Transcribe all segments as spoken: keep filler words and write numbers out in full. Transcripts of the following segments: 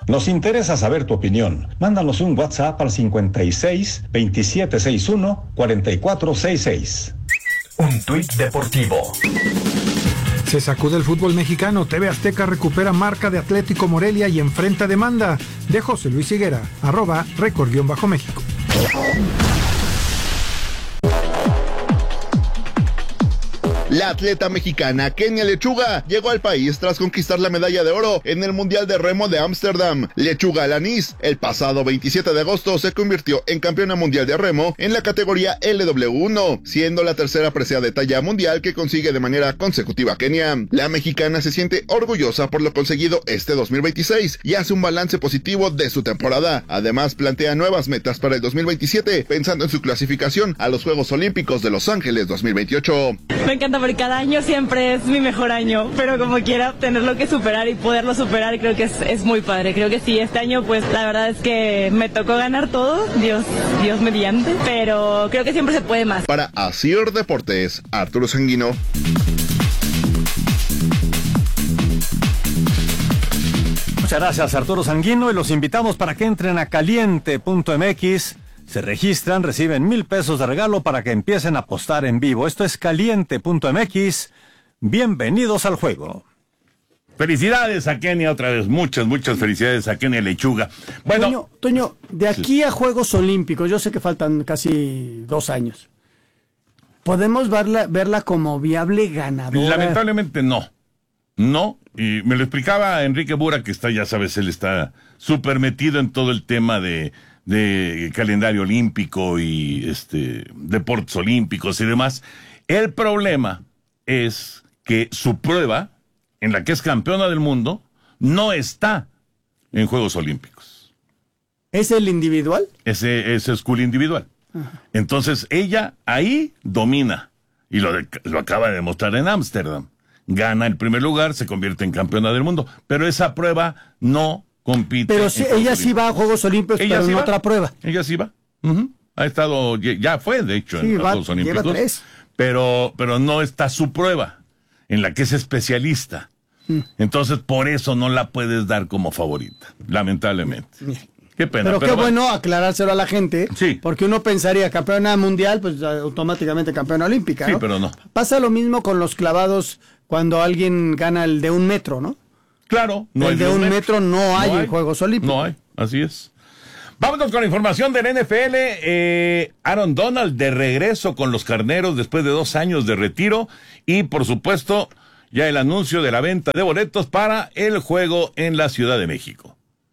Nos interesa saber tu opinión. Mándanos un WhatsApp al cincuenta y seis, veintisiete sesenta y uno, cuarenta y cuatro sesenta y seis. Un tuit deportivo. Se sacude el fútbol mexicano. T V Azteca recupera marca de Atlético Morelia y enfrenta demanda de José Luis Higuera, arroba récord-méxico. La atleta mexicana Kenia Lechuga llegó al país tras conquistar la medalla de oro en el Mundial de Remo de Ámsterdam. Lechuga Alanis, el pasado veintisiete de agosto, se convirtió en campeona mundial de remo en la categoría L W uno, siendo la tercera presea de talla mundial que consigue de manera consecutiva Kenia. La mexicana se siente orgullosa por lo conseguido este dos mil veintiséis y hace un balance positivo de su temporada. Además, plantea nuevas metas para el dos mil veintisiete, pensando en su clasificación a los Juegos Olímpicos de Los Ángeles dos mil veintiocho. Me encanta porque cada año siempre es mi mejor año, pero como quiera tenerlo que superar y poderlo superar, creo que es, es muy padre. Creo que sí, este año pues la verdad es que me tocó ganar todo, Dios, Dios mediante, pero creo que siempre se puede más. Para Asir Deportes, Arturo Sanguino. Muchas gracias, Arturo Sanguino, y los invitamos para que entren a caliente punto m x. Se registran, reciben mil pesos de regalo para que empiecen a apostar en vivo. Esto es caliente punto m x. Bienvenidos al juego. Felicidades a Kenia otra vez. Muchas, muchas felicidades a Kenia Lechuga. Bueno, Toño, Toño, de aquí sí. a Juegos Olímpicos, yo sé que faltan casi dos años. ¿Podemos verla, verla como viable ganadora? Lamentablemente no. No. Y me lo explicaba Enrique Bura, que está, ya sabes, él está súper metido en todo el tema de... de calendario olímpico y este deportes olímpicos y demás. El problema es que su prueba, en la que es campeona del mundo, no está en Juegos Olímpicos. ¿Es el individual? Ese, ese es cool individual. Ajá. Entonces ella ahí domina y lo, de, lo acaba de demostrar en Ámsterdam. Gana el primer lugar, se convierte en campeona del mundo, pero esa prueba no compite. Pero si, ella sí va a Juegos Olímpicos, ella pero sí en va. otra prueba. Ella sí va. Uh-huh. Ha estado, ya fue, de hecho, sí, en va, los Juegos Olímpicos. Lleva tres. Pero, pero no está su prueba, en la que es especialista. Mm. Entonces, por eso no la puedes dar como favorita, lamentablemente. Qué pena. Pero, pero qué bueno, bueno aclarárselo a la gente. Sí. Porque uno pensaría, campeona mundial, pues automáticamente campeona olímpica, ¿no? Sí, pero no. Pasa lo mismo con los clavados cuando alguien gana el de un metro, ¿no? Claro, no el de un metro, metro no hay no en Juegos Olímpicos. No hay, así es. Vámonos con la información del N F L. Eh, Aaron Donald de regreso con los Carneros después de dos años de retiro. Y por supuesto, ya el anuncio de la venta de boletos para el juego en la Ciudad de México.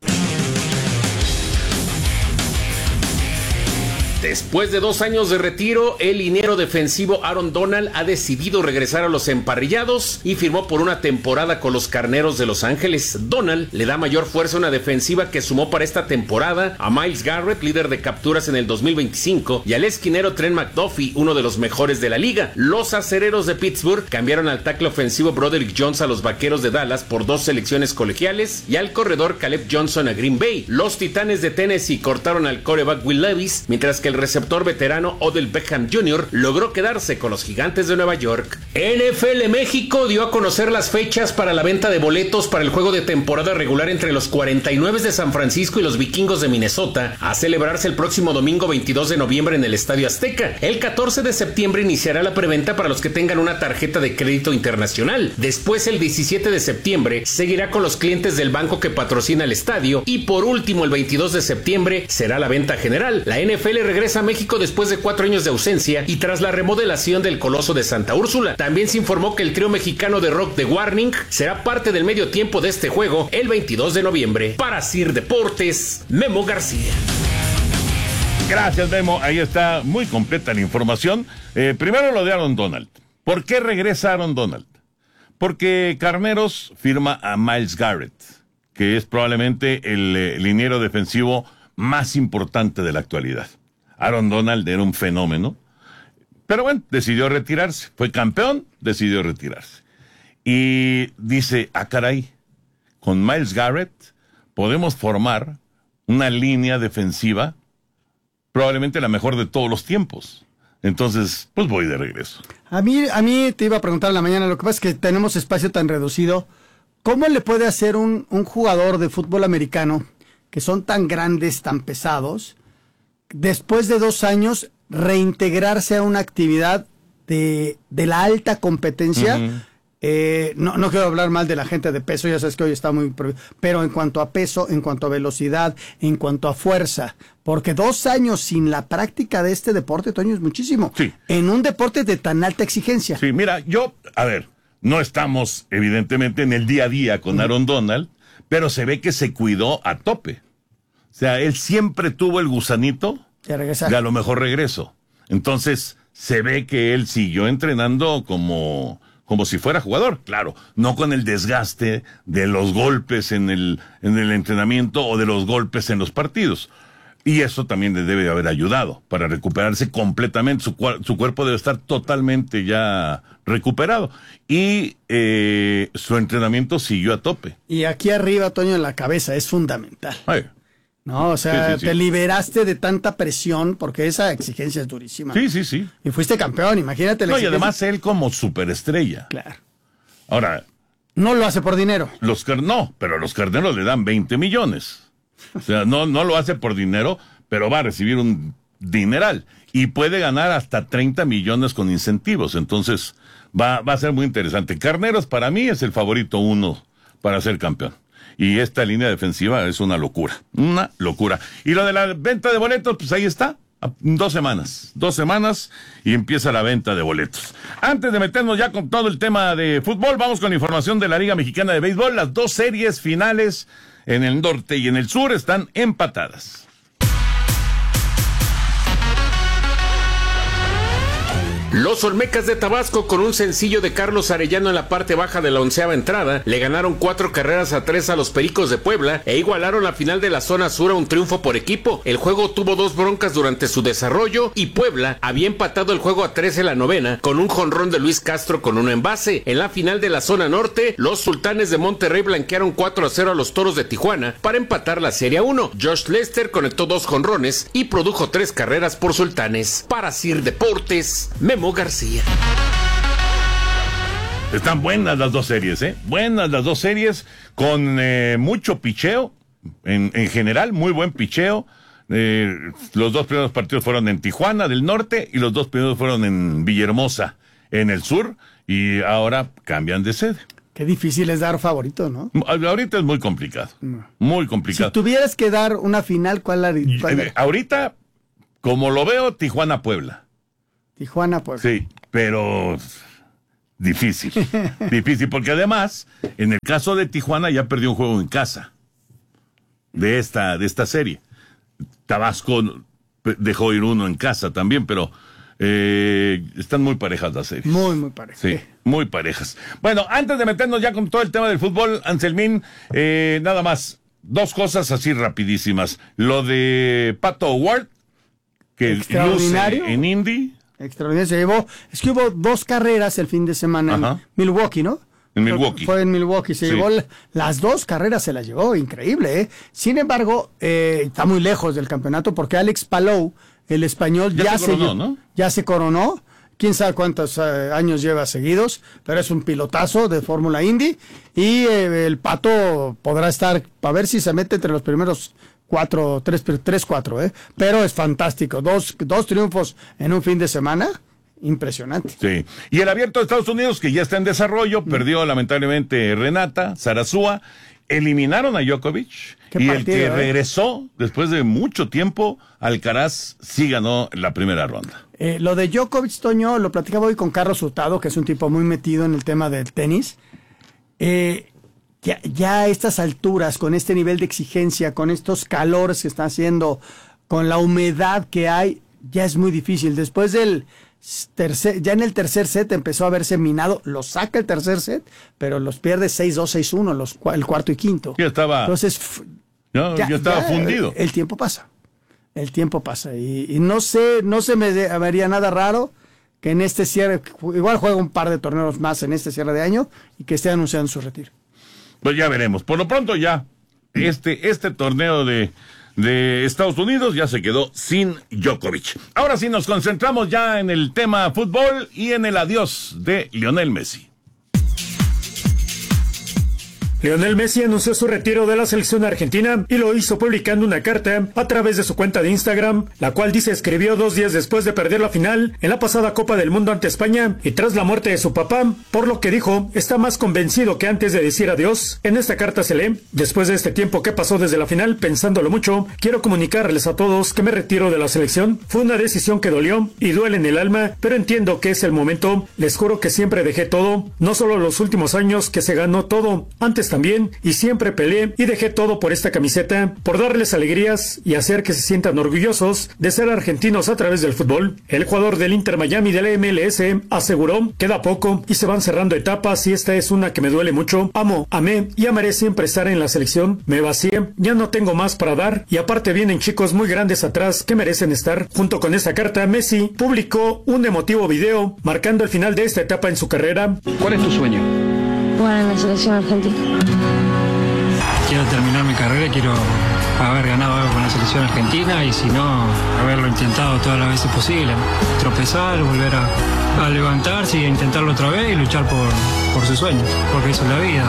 Después de dos años de retiro, el liniero defensivo Aaron Donald ha decidido regresar a los emparrillados y firmó por una temporada con los Carneros de Los Ángeles. Donald le da mayor fuerza a una defensiva que sumó para esta temporada a Myles Garrett, líder de capturas en el dos mil veinticinco, y al esquinero Trent McDuffie, uno de los mejores de la liga. Los acereros de Pittsburgh cambiaron al tackle ofensivo Broderick Jones a los Vaqueros de Dallas por dos selecciones colegiales y al corredor Caleb Johnson a Green Bay. Los Titanes de Tennessee cortaron al quarterback Will Levis, mientras que el receptor veterano Odell Beckham junior logró quedarse con los Gigantes de Nueva York. N F L México dio a conocer las fechas para la venta de boletos para el juego de temporada regular entre los cuarenta y nueve de San Francisco y los Vikingos de Minnesota, a celebrarse el próximo domingo veintidós de noviembre en el Estadio Azteca. El catorce de septiembre iniciará la preventa para los que tengan una tarjeta de crédito internacional. Después, el diecisiete de septiembre, seguirá con los clientes del banco que patrocina el estadio. Y por último, el veintidós de septiembre, será la venta general. La N F L regresa a México después de cuatro años de ausencia y tras la remodelación del Coloso de Santa Úrsula. También se informó que el trío mexicano de rock The Warning será parte del medio tiempo de este juego el veintidós de noviembre. Para Sir Deportes, Memo García. Gracias, Memo. Ahí está muy completa la información. Eh, primero lo de Aaron Donald. ¿Por qué regresa Aaron Donald? Porque Carneros firma a Myles Garrett, que es probablemente el eh, liniero defensivo más importante de la actualidad. Aaron Donald era un fenómeno, pero bueno, decidió retirarse. Fue campeón, decidió retirarse. Y dice, ah caray, con Myles Garrett podemos formar una línea defensiva probablemente la mejor de todos los tiempos. Entonces, pues voy de regreso. A mí, a mí te iba a preguntar en la mañana, lo que pasa es que tenemos espacio tan reducido. ¿Cómo le puede hacer un, un jugador de fútbol americano, que son tan grandes, tan pesados, después de dos años reintegrarse a una actividad de, de la alta competencia? Uh-huh. Eh, no, no quiero hablar mal de la gente de peso, ya sabes que hoy está muy... Pero en cuanto a peso, en cuanto a velocidad, en cuanto a fuerza, porque dos años sin la práctica de este deporte, Toño, es muchísimo. Sí. En un deporte de tan alta exigencia. Sí, mira, yo, a ver, no estamos evidentemente en el día a día con Aaron Donald, pero se ve que se cuidó a tope. O sea, él siempre tuvo el gusanito de regresar. De a lo mejor regreso. Entonces, se ve que él siguió entrenando como... como si fuera jugador, claro, no con el desgaste de los golpes en el, en el entrenamiento o de los golpes en los partidos. Y eso también le debe haber ayudado para recuperarse completamente. Su, su cuerpo debe estar totalmente ya recuperado. Y eh, su entrenamiento siguió a tope. Y aquí arriba, Toño, en la cabeza es fundamental. Ay. No, o sea, sí, sí, sí. te liberaste de tanta presión porque esa exigencia es durísima. Sí, sí, sí. Y fuiste campeón, imagínate. La no, y además él como superestrella. Claro. Ahora. No lo hace por dinero. Los No, pero los Carneros le dan veinte millones. O sea, no, no lo hace por dinero, pero va a recibir un dineral. Y puede ganar hasta treinta millones con incentivos. Entonces, va, va a ser muy interesante. Carneros para mí es el favorito uno para ser campeón. Y esta línea defensiva es una locura, una locura. Y lo de la venta de boletos, pues ahí está, dos semanas, dos semanas y empieza la venta de boletos. Antes de meternos ya con todo el tema de fútbol, vamos con información de la Liga Mexicana de Béisbol. Las dos series finales en el norte y en el sur están empatadas. Los Olmecas de Tabasco, con un sencillo de Carlos Arellano en la parte baja de la onceava entrada, le ganaron cuatro carreras a tres a los Pericos de Puebla e igualaron la final de la zona sur a un triunfo por equipo. El juego tuvo dos broncas durante su desarrollo y Puebla había empatado el juego a tres en la novena con un jonrón de Luis Castro con uno en base. En la final de la zona norte, los Sultanes de Monterrey blanquearon cuatro a cero a los Toros de Tijuana para empatar la serie a uno. Josh Lester conectó dos jonrones y produjo tres carreras por Sultanes. Para Sir Deportes, Memo García. Están buenas las dos series, ¿eh? Buenas las dos series, con eh, mucho picheo, en, en general, muy buen picheo. Eh, los dos primeros partidos fueron en Tijuana, del norte, y los dos primeros fueron en Villahermosa, en el sur, y ahora cambian de sede. Qué difícil es dar favorito, ¿no? Ahorita es muy complicado, no. muy complicado. Si tuvieras que dar una final, ¿cuál la, cuál la... Eh, ahorita, como lo veo, Tijuana-Puebla. Tijuana, pues. Sí, pero difícil, difícil, porque además, en el caso de Tijuana ya perdió un juego en casa de esta, de esta serie. Tabasco dejó ir uno en casa también, pero eh, están muy parejas las series. Muy, muy parejas. Sí, muy parejas. Bueno, antes de meternos ya con todo el tema del fútbol, Anselmín, eh, nada más, dos cosas así rapidísimas. Lo de Pato O'Ward, que luce en Indy. Extraordinario, se llevó, es que hubo dos carreras el fin de semana. Ajá. En Milwaukee, ¿no? En Milwaukee. Fue en Milwaukee, se sí. llevó las dos carreras, se las llevó, increíble, ¿eh? Sin embargo, eh, está muy lejos del campeonato porque Alex Palou, el español, ya, ya se coronó, se, ¿no? Ya se coronó, quién sabe cuántos uh, años lleva seguidos, pero es un pilotazo de Fórmula Indy y eh, el Pato podrá estar, para ver si se mete entre los primeros cuatro, tres, tres, cuatro, ¿eh? Pero es fantástico. Dos, dos triunfos en un fin de semana, impresionante. Sí. Y el Abierto de Estados Unidos, que ya está en desarrollo, mm. perdió lamentablemente Renata Sarasúa, eliminaron a Djokovic, y partido, el que eh? regresó después de mucho tiempo, Alcaraz, sí ganó la primera ronda. Eh, lo de Djokovic, Toño, lo platicaba hoy con Carlos Hurtado, que es un tipo muy metido en el tema del tenis. Eh, Ya, ya a estas alturas, con este nivel de exigencia, con estos calores que está haciendo, con la humedad que hay, ya es muy difícil. Después del tercer, ya en el tercer set empezó a verse minado, lo saca el tercer set, pero los pierde seis dos, seis uno, los, el cuarto y quinto. Ya estaba, Entonces, no, ya, ya estaba ya, fundido. El, el tiempo pasa, el tiempo pasa. Y, y no sé, no se me vería nada raro que en este cierre, igual juega un par de torneos más en este cierre de año y que esté anunciando su retiro. Pues ya veremos. Por lo pronto ya, este, este torneo de, de Estados Unidos ya se quedó sin Djokovic. Ahora sí nos concentramos ya en el tema fútbol y en el adiós de Lionel Messi. Lionel Messi anunció su retiro de la selección argentina y lo hizo publicando una carta a través de su cuenta de Instagram, la cual dice escribió dos días después de perder la final en la pasada Copa del Mundo ante España y tras la muerte de su papá, por lo que dijo, está más convencido que antes de decir adiós. En esta carta se lee, después de este tiempo que pasó desde la final, pensándolo mucho, quiero comunicarles a todos que me retiro de la selección. Fue una decisión que dolió y duele en el alma, pero entiendo que es el momento. Les juro que siempre dejé todo, no solo los últimos años que se ganó todo, antes también, y siempre peleé y dejé todo por esta camiseta, por darles alegrías y hacer que se sientan orgullosos de ser argentinos a través del fútbol. El jugador del Inter Miami de la M L S aseguró, queda poco y se van cerrando etapas y esta es una que me duele mucho. Amo, amé y amaré siempre estar en la selección. Me vacié, ya no tengo más para dar y aparte vienen chicos muy grandes atrás que merecen estar. Junto con esta carta, Messi publicó un emotivo video marcando el final de esta etapa en su carrera. ¿Cuál es tu sueño? Jugar en la selección argentina. Quiero terminar mi carrera, quiero haber ganado algo con la selección argentina y si no, haberlo intentado todas las veces posible. Tropezar, volver a, a levantarse y a intentarlo otra vez y luchar por, por sus sueños, porque eso es la vida.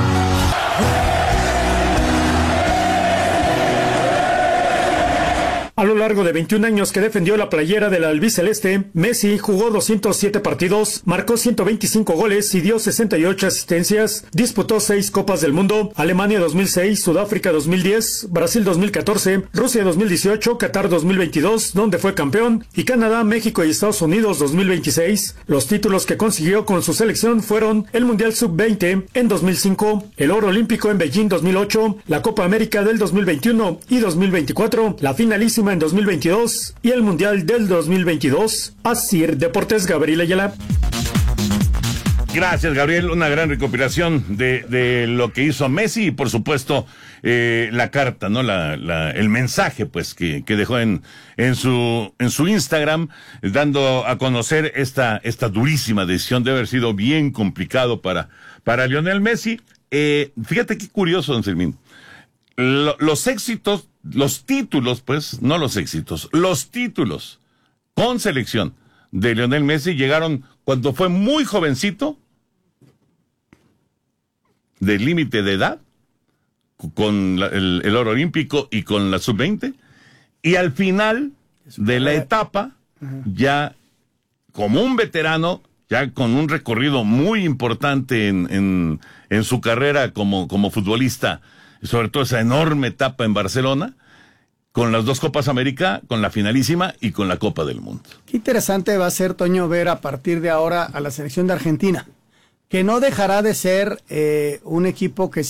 A lo largo de veintiún años que defendió la playera del albiceleste, Messi jugó doscientos siete partidos, marcó ciento veinticinco goles y dio sesenta y ocho asistencias, disputó seis Copas del Mundo, Alemania dos mil seis, Sudáfrica dos mil diez, Brasil dos mil catorce, Rusia dos mil dieciocho, Qatar dos mil veintidós, donde fue campeón, y Canadá, México y Estados Unidos dos mil veintiséis. Los títulos que consiguió con su selección fueron el Mundial sub veinte en dos mil cinco, el Oro Olímpico en Beijing dos mil ocho, la Copa América del dos mil veintiuno y dos mil veinticuatro, la finalísima en dos mil veintidós y el Mundial del dos mil veintidós. Asir Deportes, Gabriel Ayala. Gracias, Gabriel. Una gran recopilación de, de lo que hizo Messi y, por supuesto, eh, la carta, ¿no? La, la, el mensaje, pues, que, que dejó en, en su, en su Instagram, dando a conocer esta, esta durísima decisión de haber sido bien complicado para, para Lionel Messi. Eh, fíjate qué curioso, don Fermín. Lo, los éxitos, los títulos, pues, no los éxitos, los títulos con selección de Lionel Messi llegaron cuando fue muy jovencito, del límite de edad, con la, el, el oro olímpico y con la sub veinte, y al final de la etapa, ya como un veterano, ya con un recorrido muy importante en, en, en su carrera como, como futbolista, sobre todo esa enorme etapa en Barcelona, con las dos Copas América, con la finalísima y con la Copa del Mundo. Qué interesante va a ser, Toño, ver a partir de ahora a la selección de Argentina, que no dejará de ser eh, un equipo que